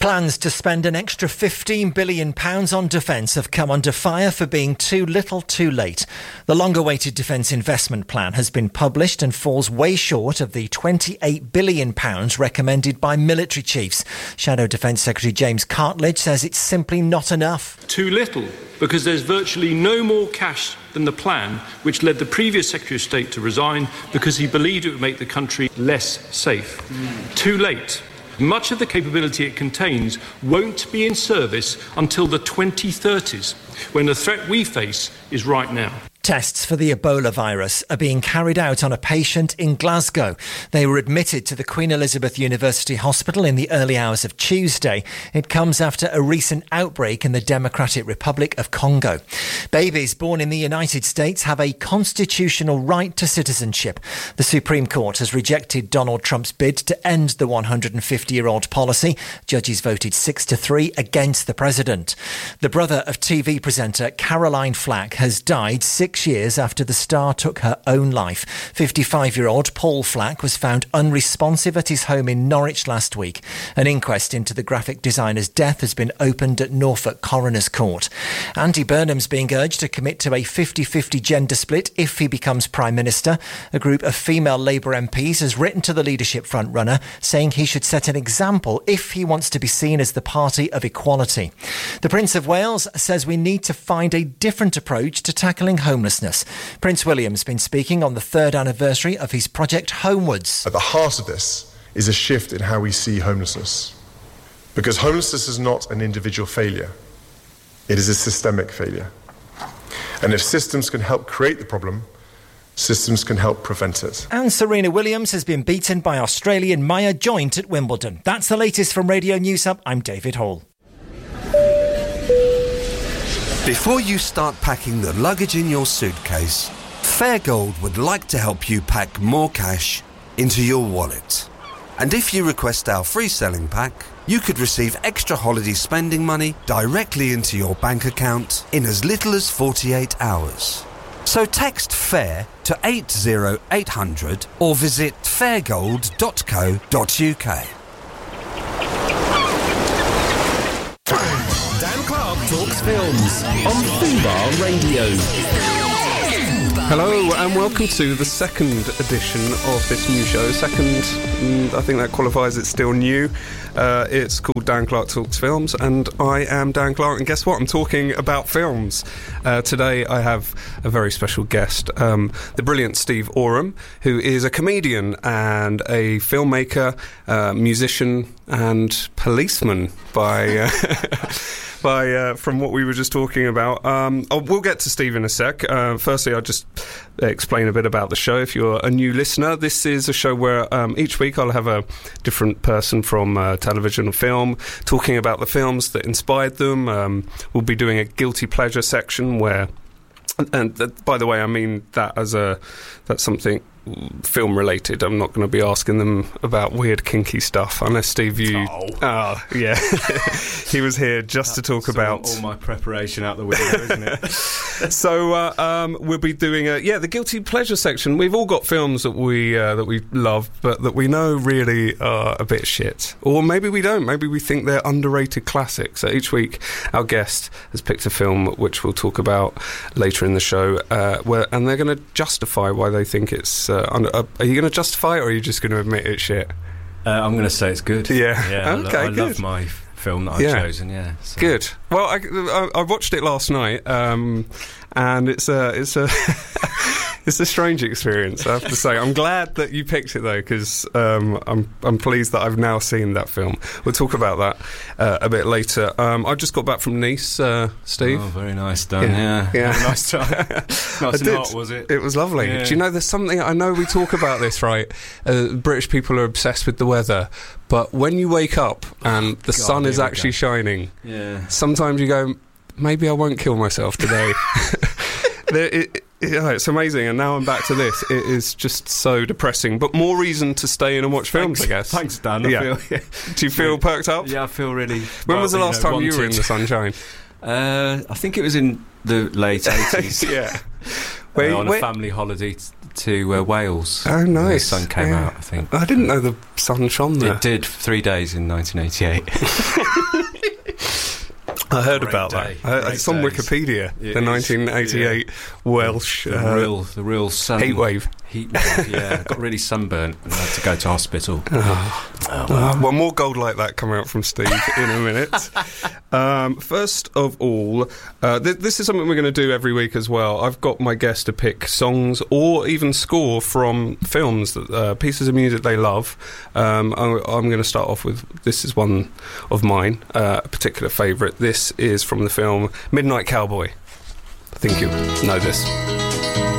Plans to spend an extra £15 billion on defence have come under fire for being too little too late. The long-awaited defence investment plan has been published and falls way short of the £28 billion recommended by military chiefs. Shadow Defence Secretary James Cartledge says it's simply not enough. Too little, because there's virtually no more cash than the plan, which led the previous Secretary of State to resign because he believed it would make the country less safe. Too late. Much of the capability it contains won't be in service until the 2030s, when the threat we face is right now. Tests for the Ebola virus are being carried out on a patient in Glasgow. They were admitted to the Queen Elizabeth University Hospital in the early hours of Tuesday. It comes after a recent outbreak in the Democratic Republic of Congo. Babies born in the United States have a constitutional right to citizenship. The Supreme Court has rejected Donald Trump's bid to end the 150-year-old policy. Judges voted 6-3 against the president. The brother of TV presenter Caroline Flack has died 6 years after the star took her own life. 55-year-old Paul Flack was found unresponsive at his home in Norwich last week. An inquest into the graphic designer's death has been opened at Norfolk Coroner's Court. Andy Burnham's being urged to commit to a 50-50 gender split if he becomes Prime Minister. A group of female Labour MPs has written to the leadership frontrunner saying he should set an example if he wants to be seen as the party of equality. The Prince of Wales says we need to find a different approach to tackling homelessness. Prince William's been speaking on the third anniversary of his project Homewards. At the heart of this is a shift in how we see homelessness. Because homelessness is not an individual failure. It is a systemic failure. And if systems can help create the problem, systems can help prevent it. And Serena Williams has been beaten by Australian Maya Joint at Wimbledon. That's the latest from Radio News Hub. I'm David Hall. Before you start packing the luggage in your suitcase, Fairgold would like to help you pack more cash into your wallet. And if you request our free selling pack, you could receive extra holiday spending money directly into your bank account in as little as 48 hours. So text FAIR to 80800 or visit fairgold.co.uk. Dan Clark Talks Films on Fubar Radio. Hello and welcome to the second edition of this new show. Second, I think that qualifies, it's still new. It's called Dan Clark Talks Films and I am Dan Clark, and guess what? I'm talking about films. Today I have a very special guest, the brilliant Steve Oram, who is a comedian and a filmmaker, musician and policeman by... from what we were just talking about. We'll get to Steve in a sec. Firstly, I'll just explain a bit about the show. If you're a new listener, this is a show where each week I'll have a different person from television or film talking about the films that inspired them. We'll be doing a guilty pleasure section where, and by the way, I mean that as that's something film related. I'm not going to be asking them about weird kinky stuff unless Steve yeah he was here just to talk about all my preparation out the window, isn't it? So we'll be doing the guilty pleasure section. We've all got films that we love but that we know really are a bit shit, or maybe we don't. Maybe we think they're underrated classics. So each week our guest has picked a film which we'll talk about later in the show, and they're going to justify why they think it's are you going to justify it, or are you just going to admit it's shit? I'm going to say it's good. Yeah. Okay, I good. love my film that I've chosen. Yeah. So. Good. Well, I watched it last night, and it's a it's a strange experience, I have to say. I'm glad that you picked it though, because I'm pleased that I've now seen that film. We'll talk about that a bit later. I just got back from Nice, Steve. Oh, very nice done. Yeah. Nice time. Nice and hot, was it? It was lovely. Yeah. Do you know there's something, I know we talk about this, right? British people are obsessed with the weather, but when you wake up and the sun is actually shining, sometimes you go, maybe I won't kill myself today. It's amazing, and now I'm back to this. It is just so depressing, but more reason to stay in and watch films, I guess. Thanks, Dan. Do you feel perked up? Yeah, I feel really... When was the last time you were in the sunshine? I think it was in the late 80s. Yeah. On a family holiday to Wales. Oh, nice. The sun came out, I think. I didn't know the sun shone there. It did for 3 days in 1988. I heard about that. It's on Wikipedia. The 1988 Welsh the real sun heat wave. Yeah, got really sunburnt and had to go to hospital. Well, more gold like that coming out from Steve in a minute. First of all, this is something we're going to do every week as well. I've got my guest to pick songs or even score from films, that pieces of music they love. I'm going to start off with, this is one of mine, a particular favourite. This is from the film Midnight Cowboy. I think you'll know this.